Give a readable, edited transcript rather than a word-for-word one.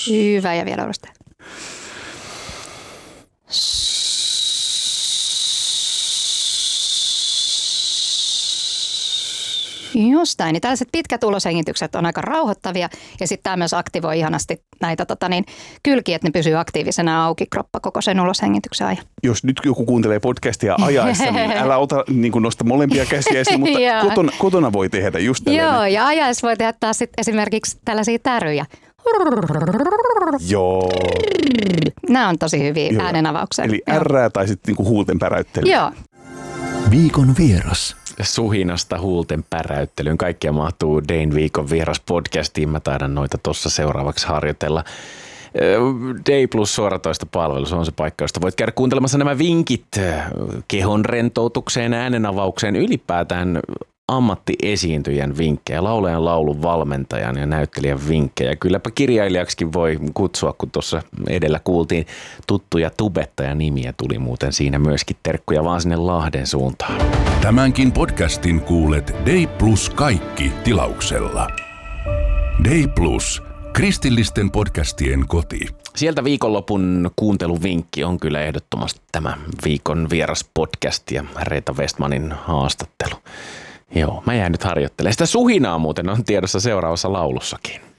Hyvä ja vielä uudestaan. Jostain, niin tällaiset pitkät uloshengitykset on aika rauhoittavia ja sitten tämä myös aktivoi ihanasti näitä kylkiä, että ne pysyy aktiivisena auki kroppa koko sen uloshengityksen ajan. Jos nyt joku kuuntelee podcastia ajaessa, niin älä ota nosta molempia käsiä esiin, mutta kotona voi tehdä just tällainen. Joo, ja ajaessa voi tehdä taas esimerkiksi tällaisia täryjä. Joo. Nämä on tosi hyviä äänenavauksia. Eli ärrää tai sitten huulten päräyttelyä. Joo. Viikon vieras. Suhinasta huulten päräyttelyyn. Kaikkia mahtuu Dayn viikon vieras podcastiin. Mä taidan noita tuossa seuraavaksi harjoitella. Day Plus suoratoistopalvelu, se on se paikka, josta voit käydä kuuntelemassa nämä vinkit kehon rentoutukseen, äänenavaukseen, ylipäätään ammattiesiintyjän vinkkejä, laulajan, laulun valmentajan ja näyttelijän vinkkejä. Kylläpä kirjailijaksikin voi kutsua, kun tuossa edellä kuultiin tuttuja tubettajanimiä, tuli muuten siinä myöskin terkkuja vaan sinne Lahden suuntaan. Tämänkin podcastin kuulet Day Plus kaikki tilauksella. Day Plus, kristillisten podcastien koti. Sieltä viikonlopun kuunteluvinkki on kyllä ehdottomasti tämä viikon vieras podcast ja Reetta Westmanin haastattelu. Joo, mä jäin nyt harjoittelemaan. Sitä suhinaa muuten on tiedossa seuraavassa laulussakin.